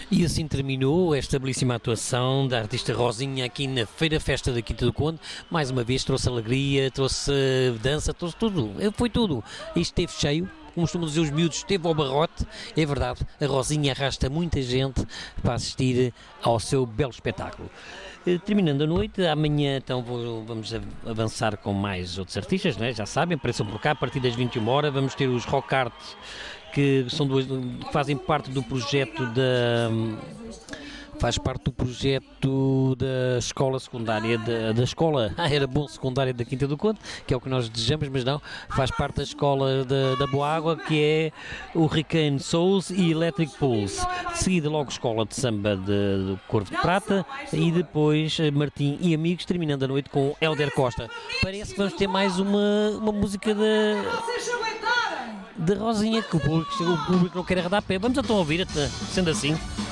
E assim terminou esta belíssima atuação da artista Rosinha aqui na Feira Festa da Quinta do Conde. Mais uma vez trouxe alegria, trouxe dança, trouxe tudo, foi tudo. Isto esteve cheio, como costumam dizer os miúdos, esteve ao barrote. É verdade, a Rosinha arrasta muita gente para assistir ao seu belo espetáculo. Terminando a noite, amanhã então vamos avançar com mais outros artistas, né? Já sabem, apareçam por cá a partir das 21 horas, vamos ter os Rock Art, que são fazem parte do projeto da escola secundária, da escola, era bom secundária da Quinta do Conde, que é o que nós desejamos, mas não, faz parte da escola da Boa Água, que é o Hurricane Souls e Electric Pulse. Seguida logo escola de samba do Corvo de Prata e depois Martim e Amigos, terminando a noite com Hélder Costa. Parece que vamos ter mais uma música da Rosinha, que o público não quer arredar pé. Vamos então ouvir, sendo assim.